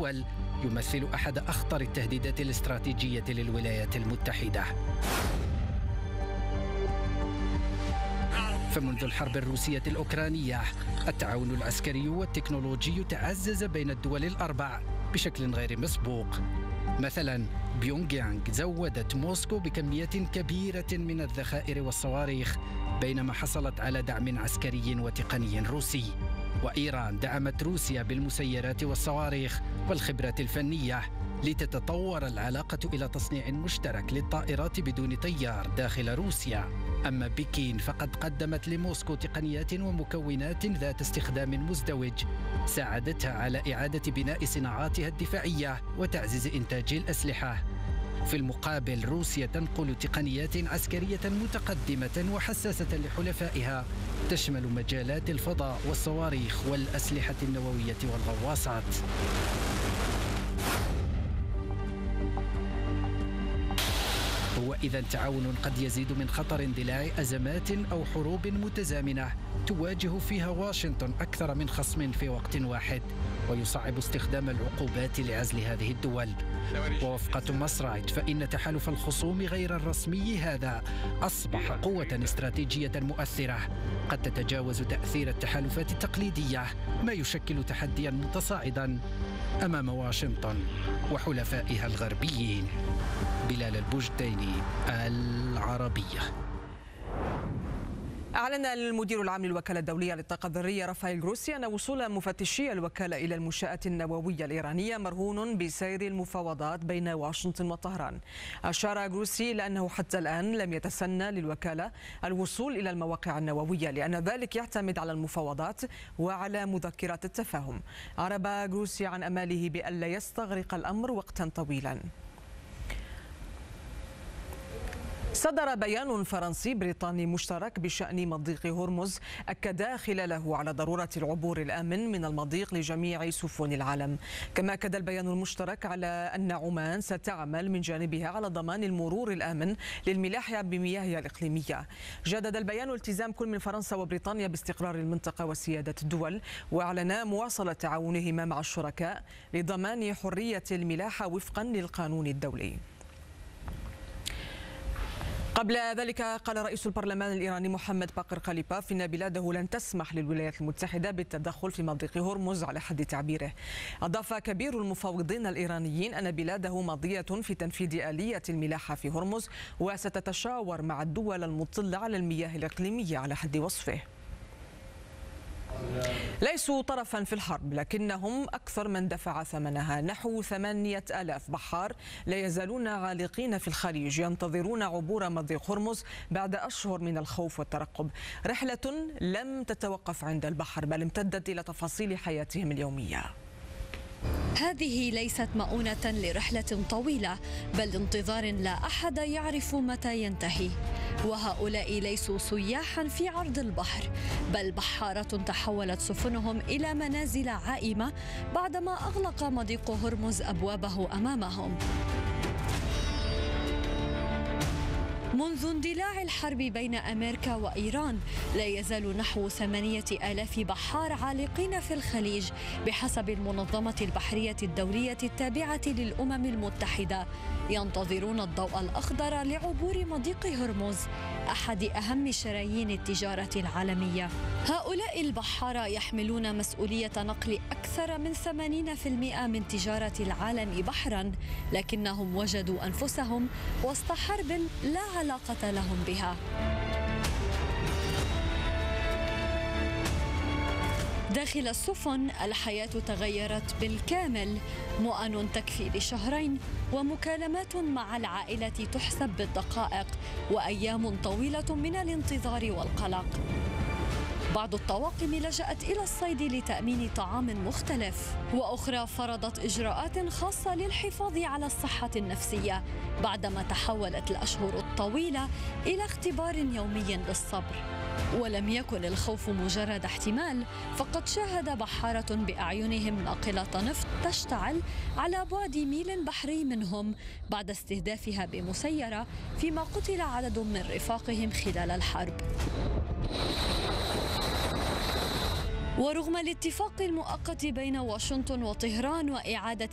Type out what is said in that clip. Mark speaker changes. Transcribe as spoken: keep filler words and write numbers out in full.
Speaker 1: الدول يمثل أحد أخطر التهديدات الاستراتيجية للولايات المتحدة. فمنذ الحرب الروسية الأوكرانية التعاون العسكري والتكنولوجي تعزز بين الدول الأربع بشكل غير مسبوق. مثلا بيونغ يانغ زودت موسكو بكمية كبيرة من الذخائر والصواريخ، بينما حصلت على دعم عسكري وتقني روسي. وإيران دعمت روسيا بالمسيرات والصواريخ والخبرات الفنية لتتطور العلاقة إلى تصنيع مشترك للطائرات بدون طيار داخل روسيا. أما بكين فقد قدمت لموسكو تقنيات ومكونات ذات استخدام مزدوج ساعدتها على إعادة بناء صناعاتها الدفاعية وتعزيز إنتاج الأسلحة. في المقابل روسيا تنقل تقنيات عسكرية متقدمة وحساسة لحلفائها تشمل مجالات الفضاء والصواريخ والأسلحة النووية والغواصات. هو إذا تعاون قد يزيد من خطر اندلاع أزمات أو حروب متزامنة تواجه فيها واشنطن أكثر من خصم في وقت واحد، ويصعب استخدام العقوبات لعزل هذه الدول. ووفق توماس رايت فإن تحالف الخصوم غير الرسمي هذا أصبح قوة استراتيجية مؤثرة قد تتجاوز تأثير التحالفات التقليدية، ما يشكل تحديا متصاعدا أمام واشنطن وحلفائها الغربيين. بلال البجتيني، العربية.
Speaker 2: أعلن المدير العام للوكالة الدولية للطاقة الذرية رافائيل جروسي أن وصول مفتشي الوكالة إلى المنشآت النووية الإيرانية مرهون بسير المفاوضات بين واشنطن وطهران. أشار جروسي إلى أنه حتى الآن لم يتسنى للوكالة الوصول إلى المواقع النووية، لأن ذلك يعتمد على المفاوضات وعلى مذكرات التفاهم. عرب جروسي عن أماله بألا يستغرق الأمر وقتا طويلا. صدر بيان فرنسي بريطاني مشترك بشأن مضيق هرمز أكد خلاله على ضرورة العبور الآمن من المضيق لجميع سفن العالم. كما أكد البيان المشترك على أن عمان ستعمل من جانبها على ضمان المرور الآمن للملاحة بمياهها الإقليمية. جدد البيان التزام كل من فرنسا وبريطانيا باستقرار المنطقة وسيادة الدول، وأعلنا مواصلة تعاونهما مع الشركاء لضمان حرية الملاحة وفقا للقانون الدولي. قبل ذلك قال رئيس البرلمان الإيراني محمد باقر قليباف إن بلاده لن تسمح للولايات المتحدة بالتدخل في مضيق هرمز على حد تعبيره. أضاف كبير المفاوضين الإيرانيين أن بلاده ماضية في تنفيذ آلية الملاحة في هرمز، وستتشاور مع الدول المطلة على المياه الإقليمية على حد وصفه. ليسوا طرفا في الحرب، لكنهم أكثر من دفع ثمنها. نحو ثمانية آلاف بحار لا يزالون عالقين في الخليج ينتظرون عبور مضيق هرمز بعد أشهر من الخوف والترقب. رحلة لم تتوقف عند البحر، بل امتدت إلى تفاصيل حياتهم اليومية.
Speaker 3: هذه ليست مؤونة لرحلة طويلة، بل انتظار لا أحد يعرف متى ينتهي. وهؤلاء ليسوا سياحا في عرض البحر، بل بحارة تحولت سفنهم إلى منازل عائمة بعدما أغلق مضيق هرمز أبوابه أمامهم. منذ اندلاع الحرب بين أمريكا وإيران لا يزال نحو ثمانية آلاف بحار عالقين في الخليج بحسب المنظمة البحرية الدولية التابعة للأمم المتحدة، ينتظرون الضوء الأخضر لعبور مضيق هرمز، أحد أهم شرايين التجارة العالمية. هؤلاء البحارة يحملون مسؤولية نقل أكثر من ثمانين بالمئة من تجارة العالم بحرا، لكنهم وجدوا أنفسهم وسط حرب لا علاقة لهم بها. داخل السفن الحياة تغيرت بالكامل، مؤن تكفي لشهرين ومكالمات مع العائلة تحسب بالدقائق وأيام طويلة من الانتظار والقلق. بعض الطواقم لجأت إلى الصيد لتأمين طعام مختلف، وأخرى فرضت إجراءات خاصة للحفاظ على الصحة النفسية بعدما تحولت الأشهر الطويلة إلى اختبار يومي للصبر. ولم يكن الخوف مجرد احتمال، فقد شاهد بحارة بأعينهم ناقلة نفط تشتعل على بعد ميل بحري منهم بعد استهدافها بمسيرة، فيما قتل عدد من رفاقهم خلال الحرب. ورغم الاتفاق المؤقت بين واشنطن وطهران وإعادة